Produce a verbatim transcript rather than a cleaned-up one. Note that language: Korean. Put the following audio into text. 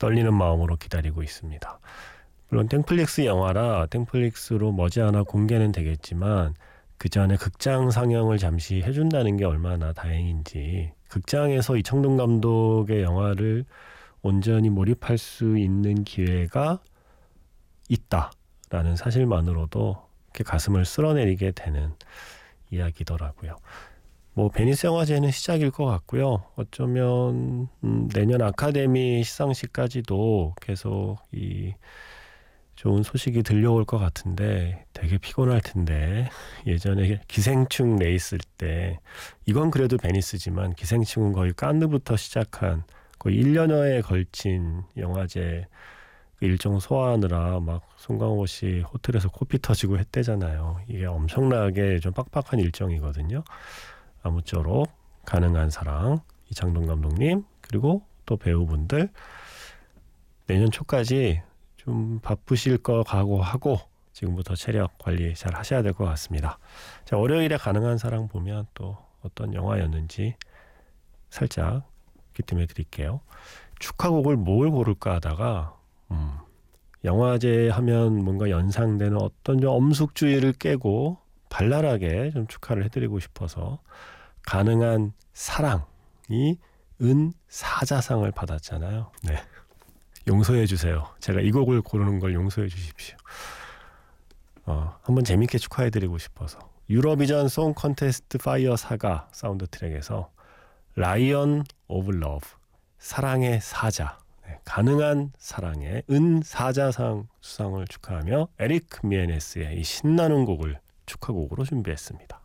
떨리는 마음으로 기다리고 있습니다. 물론 땡플릭스 영화라 땡플릭스로 머지않아 공개는 되겠지만 그 전에 극장 상영을 잠시 해준다는 게 얼마나 다행인지, 극장에서 이창동 감독의 영화를 온전히 몰입할 수 있는 기회가 있다라는 사실만으로도 이렇게 가슴을 쓸어내리게 되는 이야기더라고요. 뭐 베니스 영화제는 시작일 것 같고요. 어쩌면 음, 내년 아카데미 시상식까지도 계속 이 좋은 소식이 들려올 것 같은데 되게 피곤할 텐데, 예전에 기생충 레이스 때, 이건 그래도 베니스지만 기생충은 거의 칸느부터 시작한 거의 일 년여에 걸친 영화제 일정 소화하느라 막 송강호 씨 호텔에서 코피 터지고 했대잖아요. 이게 엄청나게 좀 빡빡한 일정이거든요. 아무쪼록 가능한 사랑 이창동 감독님, 그리고 또 배우분들 내년 초까지 좀 바쁘실 거 각오하고 지금부터 체력 관리 잘 하셔야 될 것 같습니다. 자, 월요일에 가능한 사랑 보면 또 어떤 영화였는지 살짝 귀띔해 드릴게요. 축하곡을 뭘 고를까 하다가 음, 영화제 하면 뭔가 연상되는 어떤 좀 엄숙주의를 깨고 발랄하게 좀 축하를 해드리고 싶어서 가능한 사랑이 은사자상을 받았잖아요. 네, 용서해 주세요. 제가 이 곡을 고르는 걸 용서해 주십시오. 어, 한번 재밌게 축하해드리고 싶어서 유로비전 송 컨테스트 파이어 사가 사운드 트랙에서 라이언 오브 러브, 사랑의 사자, 네, 가능한 사랑의 은사자상 수상을 축하하며 에릭 미에네스의 이 신나는 곡을 축하곡으로 준비했습니다.